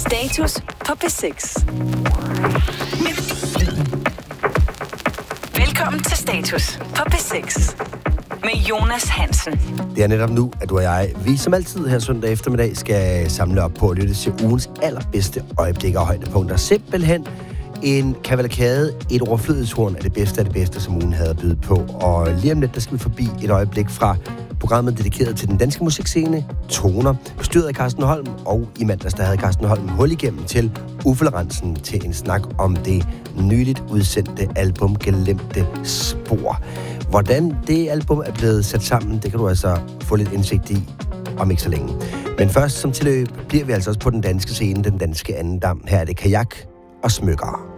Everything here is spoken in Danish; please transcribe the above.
Status på P6. Velkommen til Status på P6 med Jonas Hansen. Det er netop nu, at du og jeg, vi som altid her søndag eftermiddag, skal samle op på at lytte til ugens allerbedste øjeblikke og højdepunkter. Simpelthen en kavalkade, et overflødighedshorn af det bedste, som ugen havde at byde på. Og lige om lidt, der skal vi forbi et øjeblik fra programmet dedikeret til den danske musikscene, Toner, bestyret af Carsten Holm, og i mandags, der havde Carsten Holm hul igennem til Uffe Lorentzen til en snak om det nyligt udsendte album Glemte Spor. Hvordan det album er blevet sat sammen, det kan du altså få lidt indsigt i om ikke så længe. Men først som tilløb bliver vi altså også på den danske scene, den danske andendam. Her er det Kajak og Smykker.